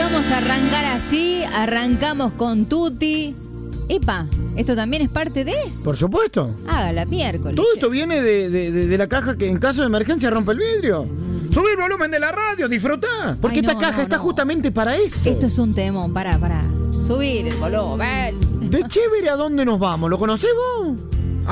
vamos a arrancar así, arrancamos con Tuti. Epa, ¿esto también es parte de? Por supuesto. Hágala miércoles. Todo esto viene de la caja que en caso de emergencia rompe el vidrio. Subí el volumen de la radio, disfrutá. Porque esta caja está justamente para esto. Esto es un temón, pará. Subir el volumen. De Chévere, ¿a dónde nos vamos? ¿Lo conocés vos?